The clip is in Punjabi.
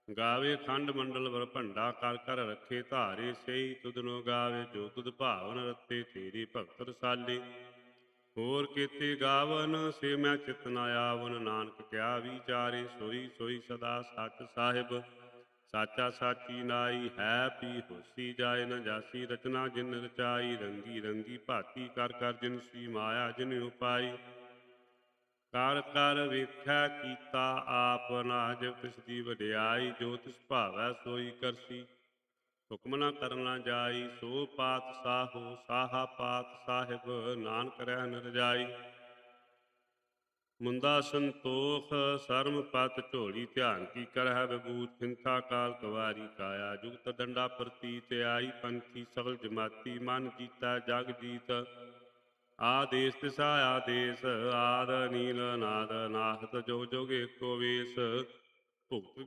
ਗਾਵੇ ਖੰਡ ਮੰਡਲ ਵਰ ਭੰਡਾ ਕਰ ਕਰ ਰੱਖੇ ਧਾਰੇ ਸਹੀ ਤੁਧਨੋ ਗਾਵੇ ਜੋ ਤੁਧ ਭਾਵਨ ਰਤੇ ਤੇਰੀ ਭਗਤ ਰਸਾਲੇ ਹੋਰ ਕੀਤੇ ਗਾਵਨ ਸੇ ਮੈਂ ਚਿਤ ਨ ਆਵਨ ਨਾਨਕ ਕਿਆ ਵਿਚਾਰੇ ਸੋਈ ਸੋਈ ਸਦਾ ਸੱਚ ਸਾਹਿਬ ਸਾਚਾ ਸਾਚੀ ਨਾਈ ਹੈ ਪੀ ਹੋਸੀ ਜਾਏ ਨ ਜਾਸੀ ਰਚਨਾ ਜਿਨ ਰਚਾਈ ਰੰਗੀ ਰੰਗੀ ਭਾਤੀ ਕਰ ਕਰ ਜਿਨ ਸੀ ਮਾਇਆ ਜਿਨ ਉਪਾਈ ਕਰ ਕਰ ਵੇਖਿਆ ਕੀਤਾ ਆਪ ਨਾ ਜਿਵ ਤਿਸ ਦੀ ਵਡਿਆਈ ਜੋ ਤਿਸ ਭਾਵੈ ਸੋਈ ਕਰਸੀ ਹੁਕਮ ਨਾ ਕਰਨਾ ਜਾਈ ਸੋ ਪਾਤ ਸਾਹੋ ਸਾਹਾ ਪਾਤ ਸਾਹਿਬ ਨਾਨਕ ਰਹਿ ਨ ਰਜਾਈ ਮੁੰਦਾ ਸੰਤੋਖ ਸਰਮ ਪਤ ਝੋਲੀ ਧਿਆਨ ਕੀ ਕਰਹਿ ਵਿਭੂਤ ਚਿੰਤਾ ਕਾਲ ਕਵਾਰੀ ਕਾਇਆ ਜੁਗਤ ਡੰਡਾ ਪ੍ਰਤੀਤ ਆਈ ਪੰਥੀ ਸਗਲ ਜਮਾਤੀ ਮਨ ਜੀਤਾ ਜਗ ਜੀਤ ਆਦੇਸ ਤਿਸਾ ਆਦੇਸ ਆਦ ਨੀਲ ਨਾਦ ਨਾਹਤ ਜੋ ਜੋਗ ਏਕੋ ਵੇਸ ਭੁਗਤ